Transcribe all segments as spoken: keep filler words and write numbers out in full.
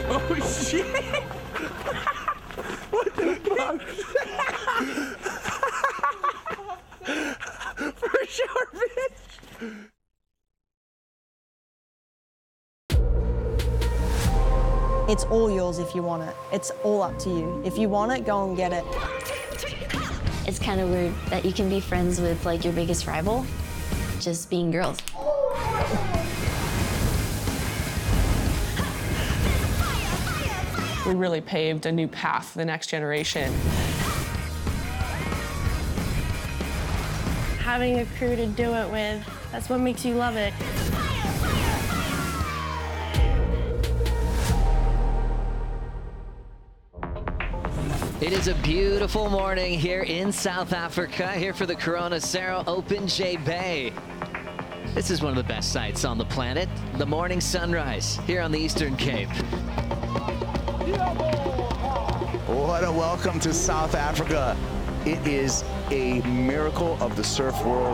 Oh, shit! What the fuck? For sure, bitch! It's all yours if you want it. It's all up to you. If you want it, go and get it. It's kind of weird that you can be friends with like your biggest rival, just being girls. We really paved a new path for the next generation. Having a crew to do it with, that's what makes you love it. It is a beautiful morning here in South Africa, here for the Cronacero Open J Bay. This is one of the best sights on the planet, the morning sunrise here on the Eastern Cape. What a welcome to South Africa. It is a miracle of the surf world.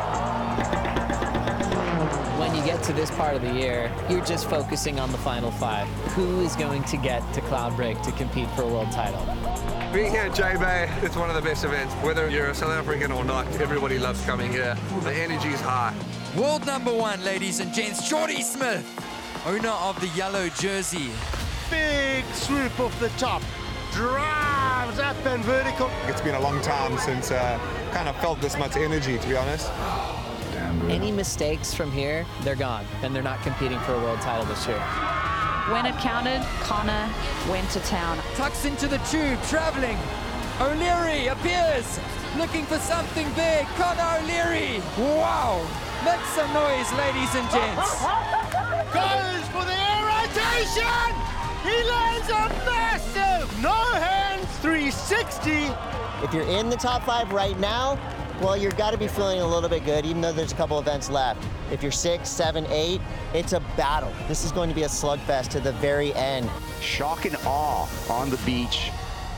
When you get to this part of the year, you're just focusing on the final five. Who is going to get to Cloudbreak to compete for a world title? Being here at J Bay, it's one of the best events. Whether you're a South African or not, everybody loves coming here. The energy is high. World number one, ladies and gents, Jordy Smith, owner of the yellow jersey. Big swoop off the top, drives up and vertical. It's been a long time since uh, kind of felt this much energy, to be honest. Any mistakes from here, they're gone, and they're not competing for a world title this year. When it counted, Connor went to town. Tucks into the tube, traveling. O'Leary appears, looking for something big. Connor O'Leary, wow. Make some noise, ladies and gents. Goes for the air rotation. He lands a massive no hands three sixty. If you're in the top five right now, well, you've got to be feeling a little bit good, even though there's a couple events left. If you're six, seven, eight, it's a battle. This is going to be a slugfest to the very end. Shock and awe on the beach.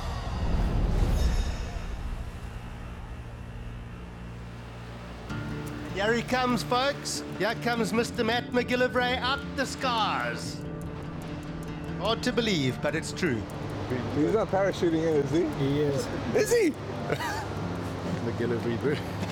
Here he comes, folks. Here comes Mister Matt McGillivray out the scars. Hard to believe, but it's true. He's not parachuting in, is he? He is. Is he? McGillivray, bro.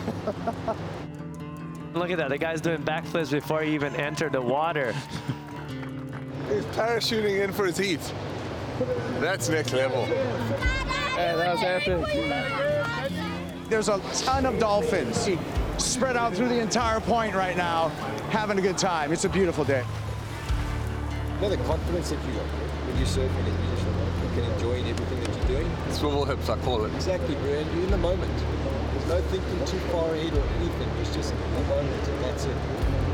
Look at that, the guy's doing backflips before he even entered the water. He's parachuting in for his heat. That's next level. Hey, that was epic. There's a ton of dolphins spread out through the entire point right now, having a good time. It's a beautiful day. You know the confidence that you got when you're surfing and you just you can enjoy everything that you're doing? Swivel hips, I call it. Exactly, bro, and you're in the moment. There's no thinking too far ahead or anything. It's just the moment, and that's it.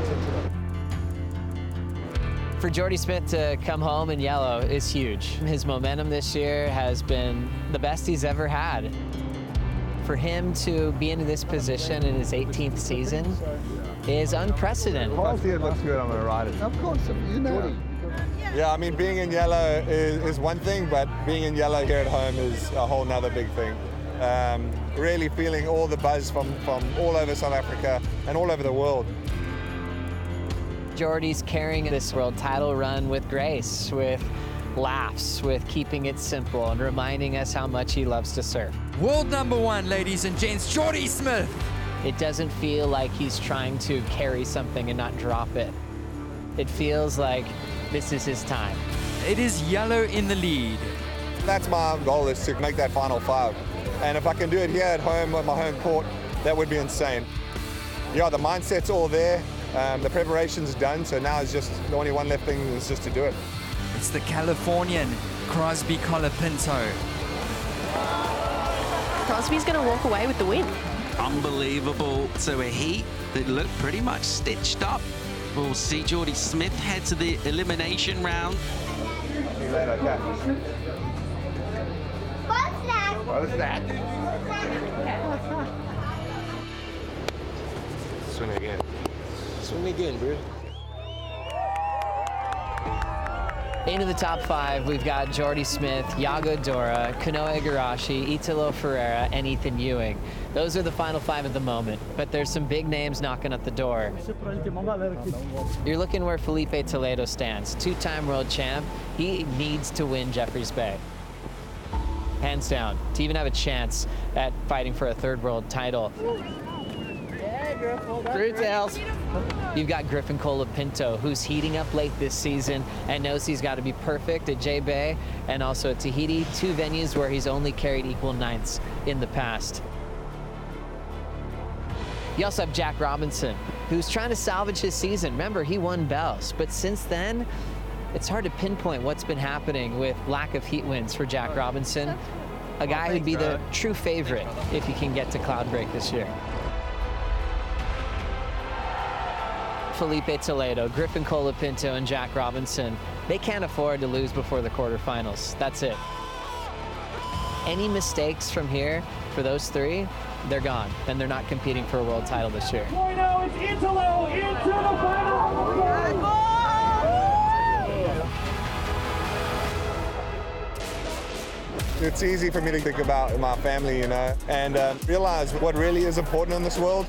For Jordy Smith to come home in yellow is huge. His momentum this year has been the best he's ever had. For him to be in this position in his eighteenth season is unprecedented. If I see it looks good, I'm going to ride it. Of course, you know. Yeah, I mean, being in yellow is, is one thing, but being in yellow here at home is a whole nother big thing. Um, really feeling all the buzz from, from all over South Africa and all over the world. Jordy's carrying this world title run with grace, with laughs, with keeping it simple and reminding us how much he loves to surf. World number one, ladies and gents, Jordy Smith. It doesn't feel like he's trying to carry something and not drop it. It feels like this is his time. It is yellow in the lead. That's my goal, is to make that final five. And if I can do it here at home on my home court, that would be insane. Yeah, the mindset's all there. Um, the preparation's done, so now it's just the only one left thing is just to do it. It's the Californian, Crosby Colapinto. Crosby's going to walk away with the win. Unbelievable. So a heat that looked pretty much stitched up. We'll see Jordy Smith head to the elimination round. See you later, okay. What's that? What is that? Swing again. Swing again, bro. Into the top five, we've got Jordy Smith, Yago Dora, Kanoa Igarashi, Italo Ferreira, and Ethan Ewing. Those are the final five at the moment, but there's some big names knocking at the door. You're looking where Felipe Toledo stands, two-time world champ. He needs to win Jeffreys Bay, hands down, to even have a chance at fighting for a third world title. Three tails. You've got Griffin Colapinto, who's heating up late this season and knows he's got to be perfect at J-Bay and also at Tahiti, two venues where he's only carried equal ninths in the past. You also have Jack Robinson, who's trying to salvage his season. Remember, he won Bells, but since then, it's hard to pinpoint what's been happening with lack of heat wins for Jack Robinson, a guy who'd be the true favorite if he can get to Cloudbreak this year. Felipe Toledo, Griffin Colapinto, and Jack Robinson, they can't afford to lose before the quarterfinals. That's it. Any mistakes from here for those three, they're gone, and they're not competing for a world title this year. Now it's Italo into the final. It's easy for me to think about my family, you know, and uh, realize what really is important in this world.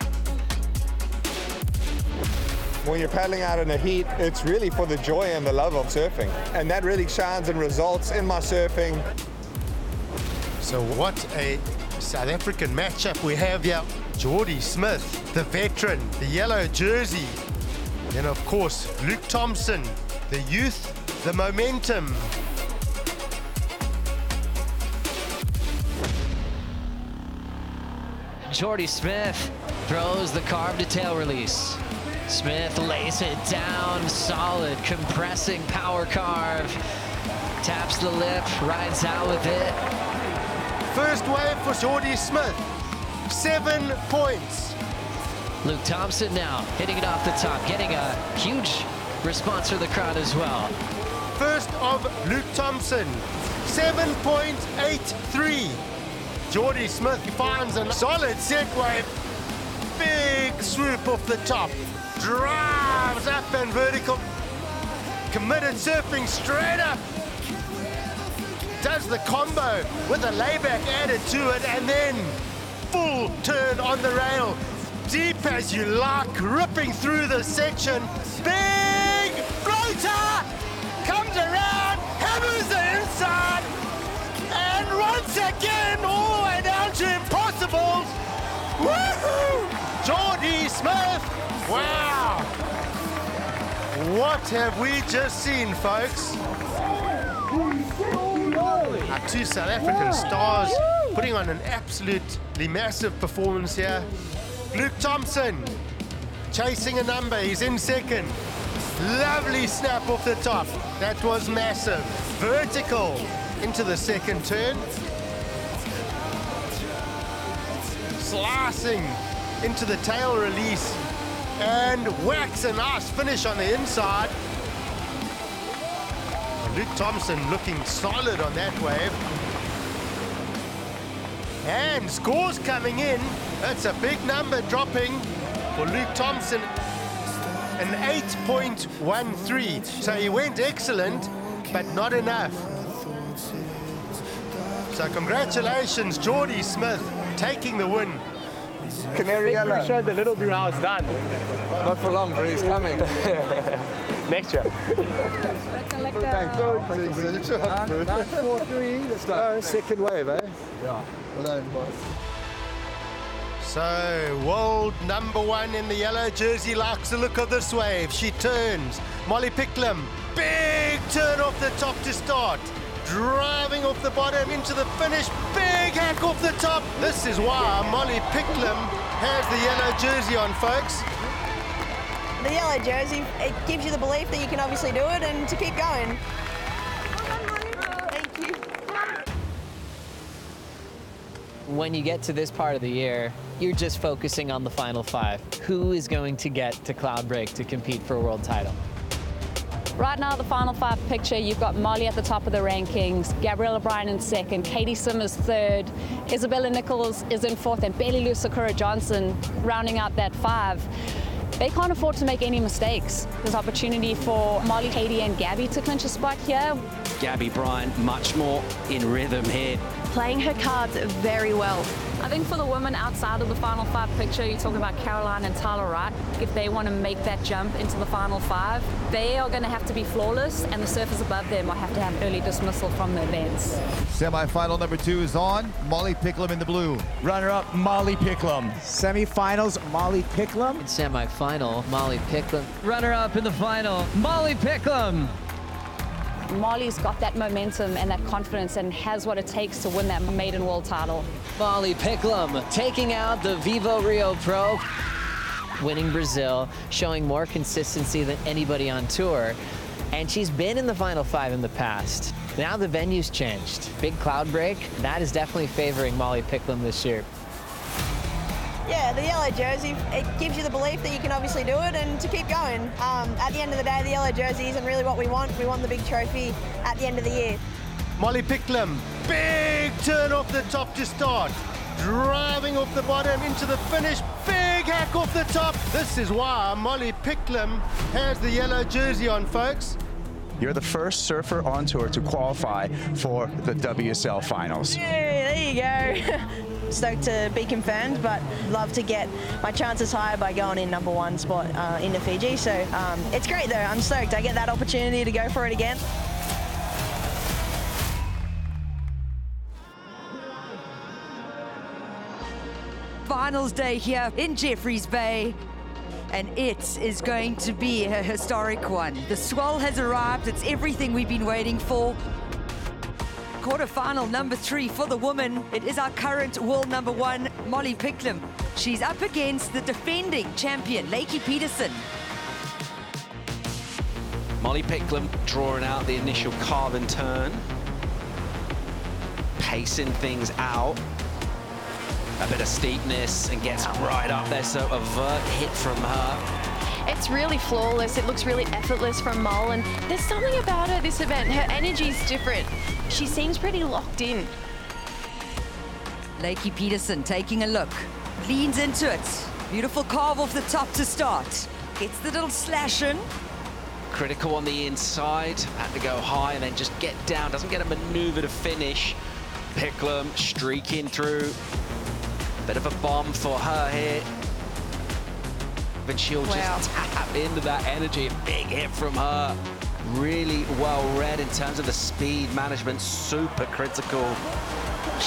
When you're paddling out in the heat, it's really for the joy and the love of surfing. And that really shines and results in my surfing. So what a South African matchup we have here. Jordy Smith, the veteran, the yellow jersey. Then of course, Luke Thompson, the youth, the momentum. Jordy Smith throws the carve to tail release. Smith lays it down, solid, compressing power carve. Taps the lip, rides out with it. First wave for Jordy Smith, seven points. Luke Thompson now hitting it off the top, getting a huge response from the crowd as well. First of Luke Thompson, seven point eight three. Jordy Smith finds a solid set wave. Big swoop off the top. Drives up and vertical. Committed surfing straight up. Does the combo with a layback added to it, and then full turn on the rail. Deep as you like, ripping through the section. Big floater comes around, hammers the inside, and once again all the way down to impossibles. Woohoo! Jordy Smith. Wow! What have we just seen, folks? Our two South African stars putting on an absolutely massive performance here. Luke Thompson chasing a number, he's in second. Lovely snap off the top, that was massive. Vertical into the second turn. Slicing into the tail release. And whacks a nice finish on the inside. Luke Thompson looking solid on that wave. And scores coming in. That's a big number dropping for Luke Thompson. An eight point one three. So he went excellent, but not enough. So congratulations, Jordy Smith, taking the win. Canary Yellow. We showed the little blue house done. Not for long, but he's coming. Next year. Thanks. nine four three, let's go. Second wave, eh? Yeah. Well done, boys. So, world number one in the yellow jersey likes the look of this wave. She turns. Molly Picklum, big turn off the top to start. Driving off the bottom into the finish, big hack off the top. This is why Molly Picklum has the yellow jersey on, folks. The yellow jersey, it gives you the belief that you can obviously do it and to keep going. Thank you. When you get to this part of the year, you're just focusing on the final five. Who is going to get to Cloudbreak to compete for a world title? Right now, the final five picture, you've got Molly at the top of the rankings, Gabriella Bryan in second, Katie Simmers third, Isabella Nichols is in fourth, and Bailey Lou Sakura Johnson rounding out that five. They can't afford to make any mistakes. There's opportunity for Molly, Katie, and Gabby to clinch a spot here. Gabby Bryant much more in rhythm here. Playing her cards very well. I think for the women outside of the final five picture, you're talking about Caroline and Tyler Wright. If they want to make that jump into the final five, they are going to have to be flawless, and the surfers above them will have to have early dismissal from the events. Semi-final number two is on. Molly Picklum in the blue. Runner-up, Molly Picklum. Semifinals, Molly Picklum. In semi-final, Molly Picklum. Runner-up in the final, Molly Picklum. Molly's got that momentum and that confidence and has what it takes to win that maiden world title. Molly Picklum taking out the Vivo Rio Pro, winning Brazil, showing more consistency than anybody on tour. And she's been in the final five in the past. Now the venue's changed. Big cloud break, that is definitely favoring Molly Picklum this year. Yeah, the yellow jersey, it gives you the belief that you can obviously do it and to keep going. Um, at the end of the day, the yellow jersey isn't really what we want. We want the big trophy at the end of the year. Molly Picklum, big turn off the top to start. Driving off the bottom into the finish, big hack off the top. This is why Molly Picklum has the yellow jersey on, folks. You're the first surfer on tour to qualify for the W S L finals. Yeah, there you go. Stoked to be confirmed, but love to get my chances higher by going in number one spot uh, into Fiji. So um, it's great though, I'm stoked. I get that opportunity to go for it again. Finals day here in Jeffreys Bay, and it is going to be a historic one. The swell has arrived, it's everything we've been waiting for. Quarterfinal number three for the woman. It is our current world number one, Molly Picklum. She's up against the defending champion, Lakey Peterson. Molly Picklum drawing out the initial carve and turn. Pacing things out. A bit of steepness and gets right up there, so a vert hit from her. It's really flawless. It looks really effortless from Mol, and there's something about her this event. Her energy's different. She seems pretty locked in. Lakey Peterson taking a look, leans into it. Beautiful carve off the top to start. Gets the little slash in. Critical on the inside, had to go high and then just get down. Doesn't get a maneuver to finish. Picklum streaking through. Bit of a bomb for her here. But she'll wow. just tap into that energy. Big hit from her. Really well read in terms of the speed management. Super critical.